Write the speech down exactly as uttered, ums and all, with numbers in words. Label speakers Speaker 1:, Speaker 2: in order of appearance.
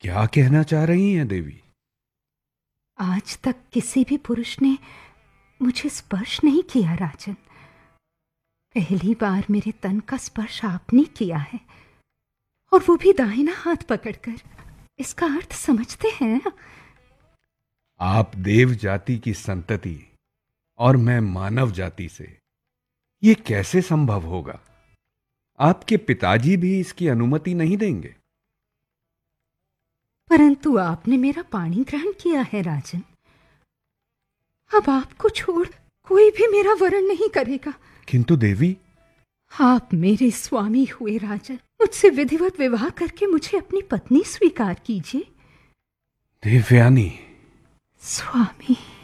Speaker 1: क्या कहना चाह रही हैं देवी?
Speaker 2: आज तक किसी भी पुरुष ने मुझे स्पर्श नहीं किया राजन। पहली बार मेरे तन का स्पर्श आपने किया है, और वो भी दाहिना हाथ पकड़कर। इसका अर्थ समझते हैं?
Speaker 1: आप देव जाति की संतति और मैं मानव जाति से, ये कैसे संभव होगा? आपके पिताजी भी इसकी अनुमति नहीं देंगे।
Speaker 2: परंतु आपने मेरा पाणी ग्रहण किया है राजन। अब आपको छोड़ कोई भी मेरा वरण नहीं करेगा।
Speaker 1: किंतु देवी,
Speaker 2: आप मेरे स्वामी हुए राजन। मुझसे विधिवत विवाह करके मुझे अपनी पत्नी स्वीकार कीजिए।
Speaker 1: देवयानी।
Speaker 2: स्वामी।